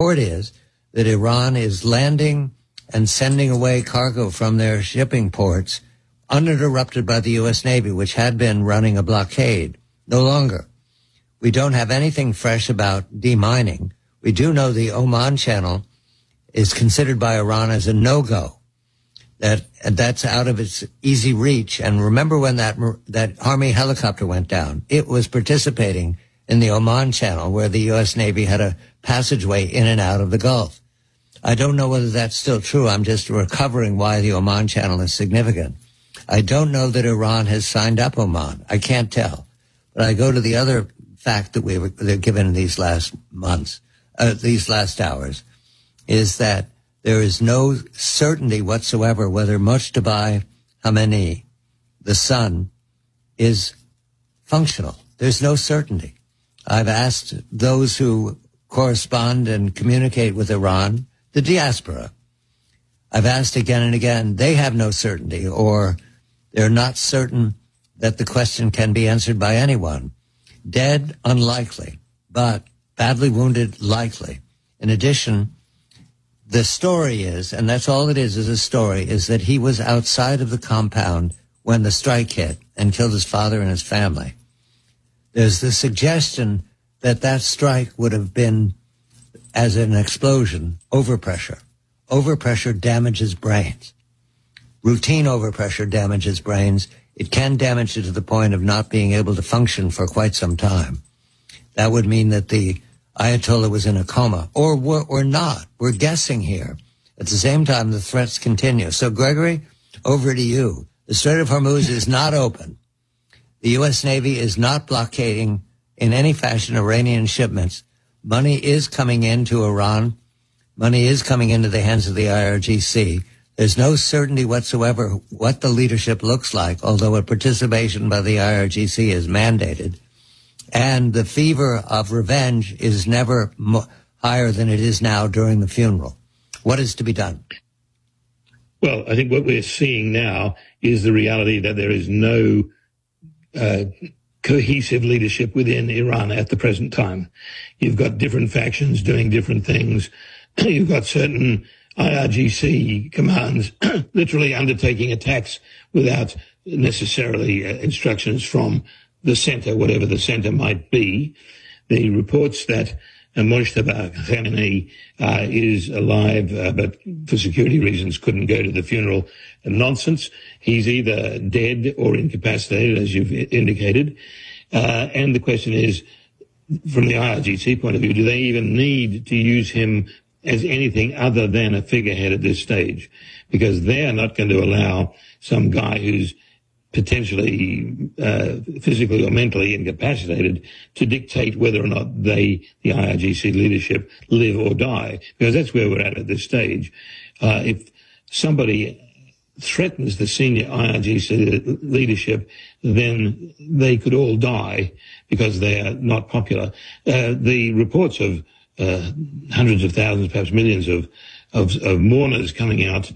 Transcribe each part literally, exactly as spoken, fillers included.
report is that Iran is landing and sending away cargo from their shipping ports uninterrupted by the U S Navy, which had been running a blockade. No longer. We don't have anything fresh about demining. We do know the Oman Channel is considered by Iran as a no-go. That that's out of its easy reach. And remember when that that Army helicopter went down? It was participating in the Oman Channel, where the U S Navy had a passageway in and out of the Gulf. I don't know whether that's still true. I'm just recovering why the Oman Channel is significant. I don't know that Iran has signed up Oman. I can't tell. But I go to the other fact that we were given in these last months, uh, these last hours, is that there is no certainty whatsoever whether Mojtaba Khamenei, the son, is functional. There's no certainty. I've asked those who correspond and communicate with Iran, the diaspora. I've asked again and again. They have no certainty, or they're not certain that the question can be answered by anyone. Dead, unlikely, but badly wounded, likely. In addition, the story is, and that's all it is, is a story, is that he was outside of the compound when the strike hit and killed his father and his family. There's the suggestion that that strike would have been, as an explosion, overpressure. Overpressure damages brains. Routine overpressure damages brains. It can damage you to the point of not being able to function for quite some time. That would mean that the Ayatollah was in a coma, or or not. We're guessing here. At the same time, the threats continue. So, Gregory, over to you. The Strait of Hormuz is not open. The U S Navy is not blockading in any fashion Iranian shipments. Money is coming into Iran. Money is coming into the hands of the I R G C. There's no certainty whatsoever what the leadership looks like, although a participation by the I R G C is mandated. And the fever of revenge is never mo- higher than it is now during the funeral. What is to be done? Well, I think what we're seeing now is the reality that there is no uh, cohesive leadership within Iran at the present time. You've got different factions doing different things. You've got certain I R G C commands literally undertaking attacks without necessarily uh, instructions from the center, whatever the center might be. The reports that uh, Mojtaba Khamenei uh, is alive, uh, but for security reasons couldn't go to the funeral, are nonsense. He's either dead or incapacitated, as you've indicated. Uh, and the question is, from the I R G C point of view, do they even need to use him as anything other than a figurehead at this stage? Because they're not going to allow some guy who's potentially uh, physically or mentally incapacitated to dictate whether or not they, the I R G C leadership, live or die, because that's where we're at at this stage. Uh, if somebody threatens the senior I R G C leadership, then they could all die because they are not popular. Uh, the reports of uh, hundreds of thousands, perhaps millions of, of, of mourners coming out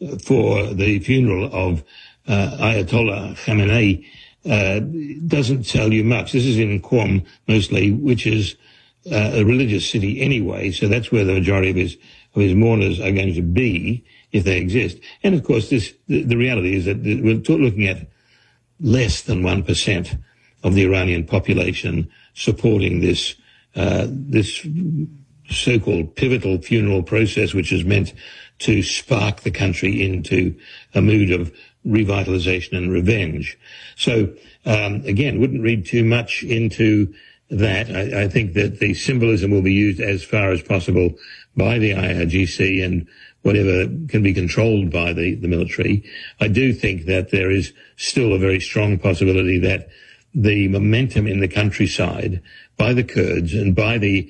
for the funeral of uh, Ayatollah Khamenei uh, doesn't tell you much. This is in Qom mostly, which is uh, a religious city anyway, so that's where the majority of his of his mourners are going to be, if they exist. And of course, this the, the reality is that we're looking at less than one percent of the Iranian population supporting this uh, this so-called pivotal funeral process, which is meant to spark the country into a mood of revitalization and revenge. So, um, again, wouldn't read too much into that. I, I think that the symbolism will be used as far as possible by the I R G C and whatever can be controlled by the, the military. I do think that there is still a very strong possibility that the momentum in the countryside by the Kurds and by the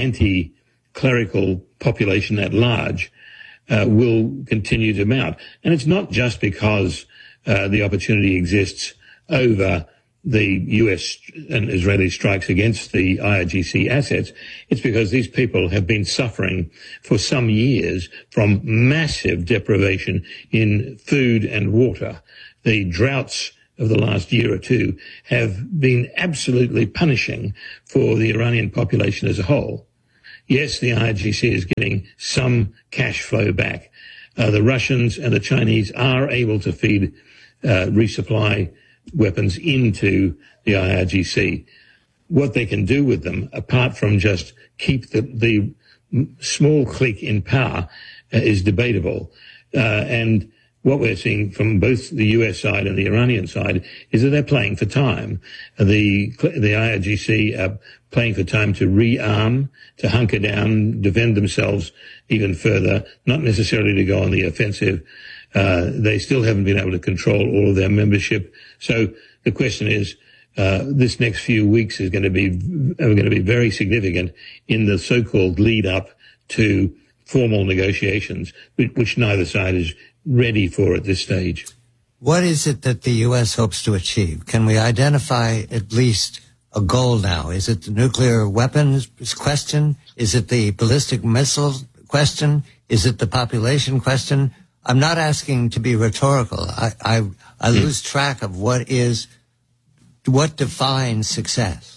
anti-clerical population at large uh, will continue to mount. And it's not just because uh, the opportunity exists over the U S and Israeli strikes against the I R G C assets. It's because these people have been suffering for some years from massive deprivation in food and water. The droughts of the last year or two have been absolutely punishing for the Iranian population as a whole. yes, the I R G C is getting some cash flow back. Uh, the Russians and the Chinese are able to feed, uh, resupply weapons into the I R G C. What they can do with them, apart from just keep the, the small clique in power, uh, is debatable. Uh, and what we're seeing from both the U S side and the Iranian side is that they're playing for time. The, the I R G C are playing for time to rearm, to hunker down, defend themselves even further, not necessarily to go on the offensive. Uh, they still haven't been able to control all of their membership. So the question is, uh, this next few weeks is going to be, are going to be very significant in the so-called lead up to formal negotiations, which neither side is ready for at this stage. What is it that the U S hopes to achieve? Can we identify at least a goal now? Is it the nuclear weapons question? Is it the ballistic missile question? Is it the population question? I'm not asking to be rhetorical. I, I, I lose track of what is, what defines success.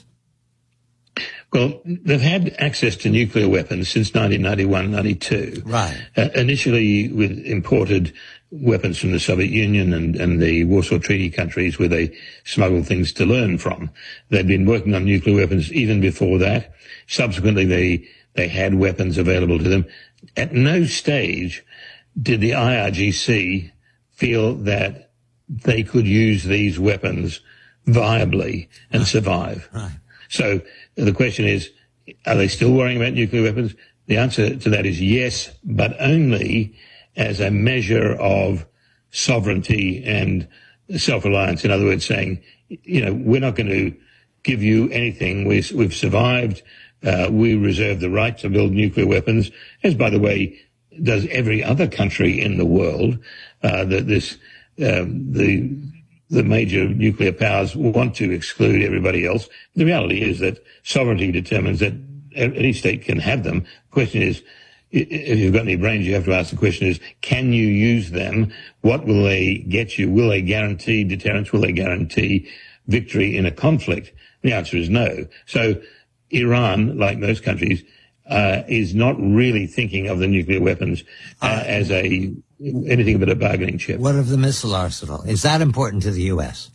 Well, they've had access to nuclear weapons since nineteen ninety-one ninety-two. Right. Uh, initially with imported weapons from the Soviet Union and, and the Warsaw Treaty countries where they smuggled things to learn from. They'd been working on nuclear weapons even before that. Subsequently, they, they had weapons available to them. At no stage did the I R G C feel that they could use these weapons viably and right. survive. Right. So the question is, are they still worrying about nuclear weapons? The answer to that is yes, but only as a measure of sovereignty and self-reliance. In other words, saying, you know, we're not going to give you anything. We, we've survived. Uh, we reserve the right to build nuclear weapons, as, by the way, does every other country in the world. Uh, that this, um, the, the major nuclear powers want to exclude everybody else. The reality is that sovereignty determines that any state can have them. The question is, if you've got any brains, you have to ask the question is, can you use them? What will they get you? Will they guarantee deterrence? Will they guarantee victory in a conflict? The answer is no. So Iran, like most countries, uh, is not really thinking of the nuclear weapons uh, uh, as a anything but a bargaining chip. What of the missile arsenal? Is that important to the U S?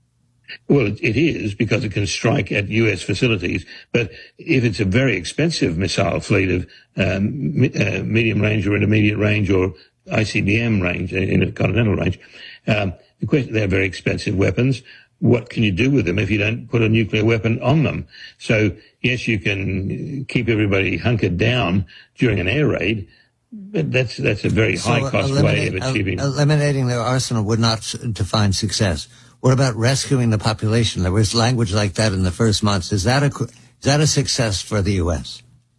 Well, it, it is, because it can strike at U S facilities. But if it's a very expensive missile fleet of um, uh, medium range or intermediate range or I C B M range, intercontinental range, um, the question, they're very expensive weapons. What can you do with them if you don't put a nuclear weapon on them? So, yes, you can keep everybody hunkered down during an air raid, but that's that's a very so high-cost way of achieving... Eliminating their arsenal would not define success. What about rescuing the population? There was language like that in the first months. Is that a, is that a success for the U S?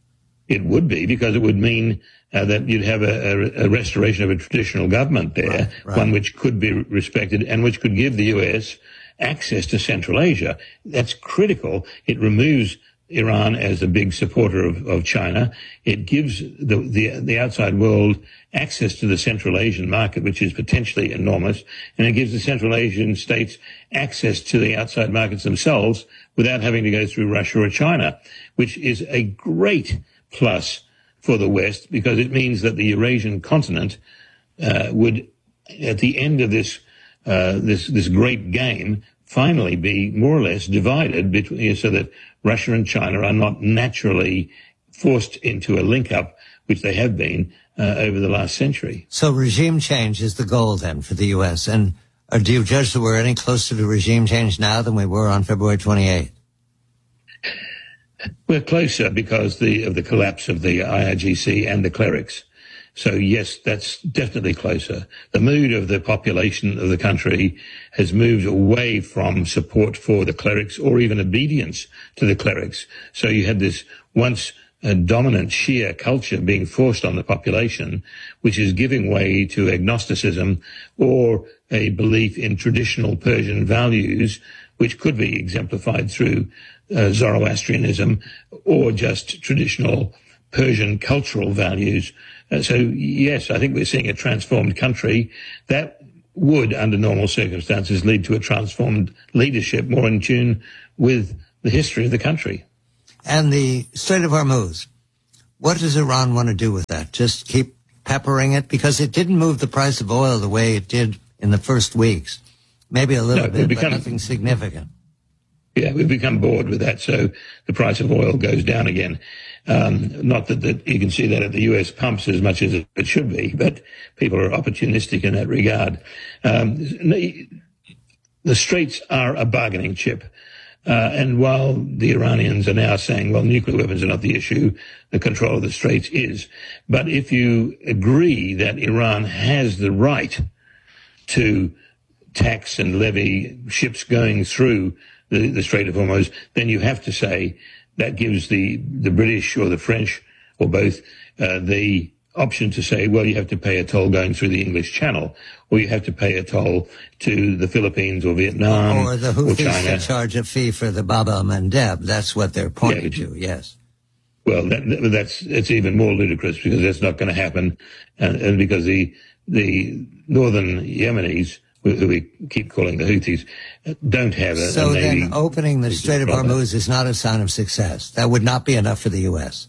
It would be, because it would mean uh, that you'd have a, a, a restoration of a traditional government there, right, right. one which could be respected and which could give the U S access to Central Asia. That's critical. It removes Iran as a big supporter of, of China. It gives the, the, the outside world access to the Central Asian market, which is potentially enormous, and it gives the Central Asian states access to the outside markets themselves without having to go through Russia or China, which is a great plus for the West, because it means that the Eurasian continent uh, would, at the end of this uh, this this great game, finally be more or less divided between, so that Russia and China are not naturally forced into a link-up, which they have been uh, over the last century. So regime change is the goal then for the U S. And or do you judge that we're any closer to regime change now than we were on February twenty-eighth? We're closer because the, of the collapse of the I R G C and the clerics. So yes, that's definitely closer. The mood of the population of the country has moved away from support for the clerics or even obedience to the clerics. So you had this once a dominant Shia culture being forced on the population, which is giving way to agnosticism or a belief in traditional Persian values, which could be exemplified through uh, Zoroastrianism or just traditional Persian cultural values. Uh, so, yes, I think we're seeing a transformed country that would, under normal circumstances, lead to a transformed leadership more in tune with the history of the country. And the Strait of Hormuz. What does Iran want to do with that? Just keep peppering it? Because it didn't move the price of oil the way it did in the first weeks. Maybe a little No, bit, become, but nothing significant. Yeah, we've become bored with that, so the price of oil goes down again. Um, not that, that you can see that at the U S pumps as much as it should be, but people are opportunistic in that regard. Um, the, the Straits are a bargaining chip. Uh, and while the Iranians are now saying, well, nuclear weapons are not the issue, the control of the Straits is. But if you agree that Iran has the right to tax and levy ships going through the, the Strait of Hormuz, then you have to say that gives the, the British or the French or both uh, the option to say, well, you have to pay a toll going through the English Channel, or you have to pay a toll to the Philippines or Vietnam or the Houthis or China. to charge a fee for the Bab el-Mandeb. That's what they're pointing Yeah, to, yes. Well, that, that's it's even more ludicrous because that's not going to happen, and, and because the the northern Yemenis, who we keep calling the Houthis, don't have a, so a navy. then opening the Strait of Hormuz is not a sign of success. That would not be enough for the U S.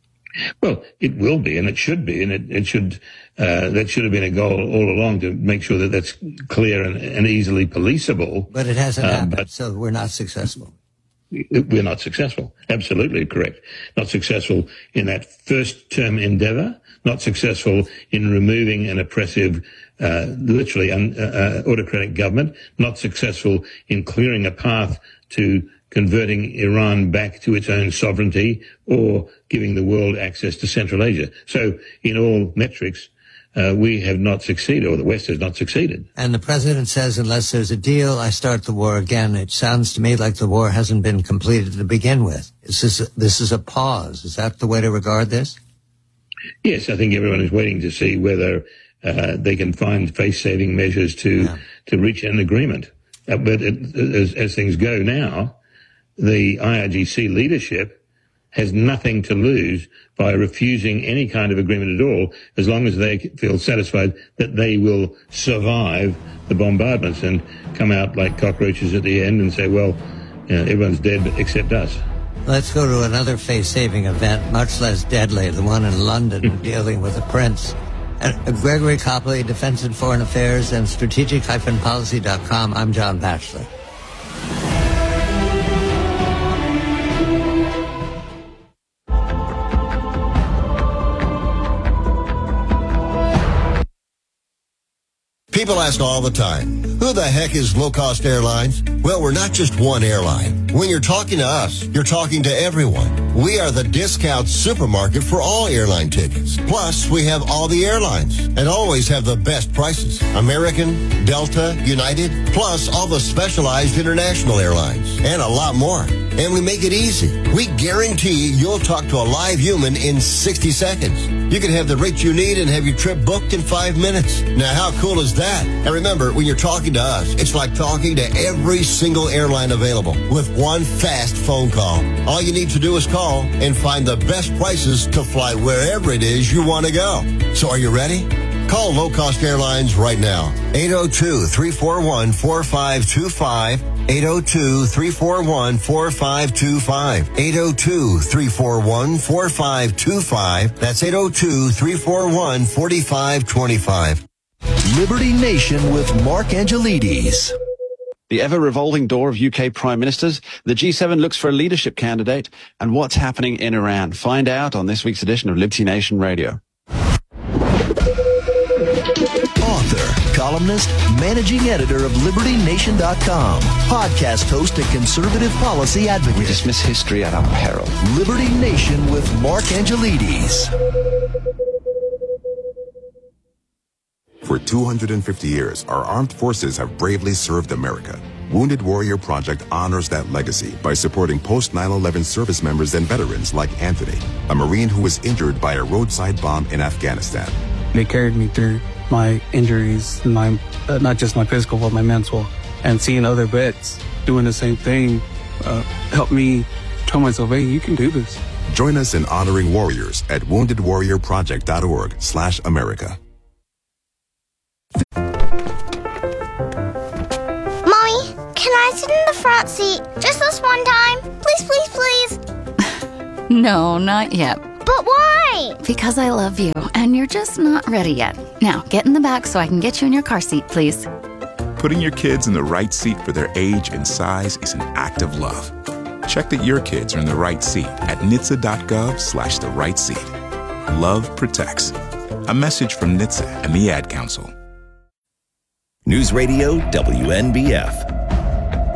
Well, it will be, and it should be, and it, it should. Uh, that should have been a goal all along to make sure that that's clear and, and easily policeable. But it hasn't um, happened, but so we're not successful. We're not successful. Absolutely correct. Not successful in that first term endeavour. Not successful in removing an oppressive, uh, literally un, uh, autocratic government. Not successful in clearing a path to converting Iran back to its own sovereignty or giving the world access to Central Asia. So in all metrics, uh, we have not succeeded, or the West has not succeeded. And the president says, unless there's a deal, I start the war again. It sounds to me like the war hasn't been completed to begin with. This is, this is a pause. Is that the way to regard this? Yes, I think everyone is waiting to see whether uh, they can find face-saving measures to, yeah. to reach an agreement. Uh, but it, as, as things go now, the I R G C leadership has nothing to lose by refusing any kind of agreement at all, as long as they feel satisfied that they will survive the bombardments and come out like cockroaches at the end and say, well, you know, everyone's dead except us. Let's go to another face-saving event, much less deadly, the one in London dealing with the prince. Uh, Gregory Copley, Defense and Foreign Affairs, and strategic dash policy dot com. I'm John Batchelor. People ask all the time, who the heck is Low Cost Airlines? Well, we're not just one airline. When you're talking to us, you're talking to everyone. We are the discount supermarket for all airline tickets. Plus, we have all the airlines and always have the best prices. American, Delta, United, plus all the specialized international airlines and a lot more. And we make it easy. We guarantee you'll talk to a live human in sixty seconds. You can have the rate you need and have your trip booked in five minutes. Now, how cool is that? And remember, when you're talking to us, it's like talking to every single airline available with one fast phone call. All you need to do is call and find the best prices to fly wherever it is you want to go. So are you ready? Call Low Cost Airlines right now. eight oh two, three four one, four five two five. eight oh two, three four one, four five two five. eight oh two, three four one, four five two five. That's eight oh two, three four one, four five two five. Liberty Nation with Mark Angelides. The ever-revolving door of U K prime ministers, the G seven looks for a leadership candidate, and what's happening in Iran. Find out on this week's edition of Liberty Nation Radio. Author, columnist, managing editor of Liberty Nation dot com, podcast host and conservative policy advocate. We dismiss history at our peril. Liberty Nation with Mark Angelides. For two hundred fifty years, our armed forces have bravely served America. Wounded Warrior Project honors that legacy by supporting post nine eleven service members and veterans like Anthony, a Marine who was injured by a roadside bomb in Afghanistan. They carried me through my injuries, my uh, not just my physical, but my mental. And seeing other vets doing the same thing uh, helped me tell myself, hey, you can do this. Join us in honoring warriors at wounded warrior project dot org slash America. Mommy, can I sit in the front seat just this one time? Please, please, please. No, not yet. But why? Because I love you, and you're just not ready yet. Now, get in the back so I can get you in your car seat, please. Putting your kids in the right seat for their age and size is an act of love. Check that your kids are in the right seat at N H T S A dot gov slash the right seat. Love protects. A message from N H T S A and the Ad Council. News Radio W N B F.